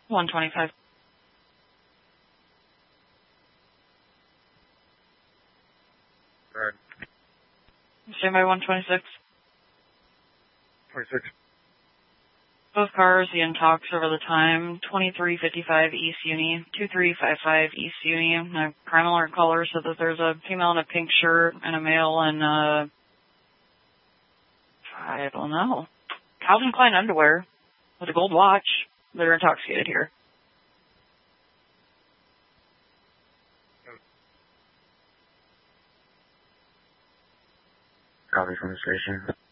125. Alright. Stand by 126. 26. Both cars, the intox over the time, 2355 East Uni, 2355 East Uni. A crime alert caller said that there's a female in a pink shirt and a male in, I don't know, Calvin Klein underwear with a gold watch. They're intoxicated here. Copy from the station.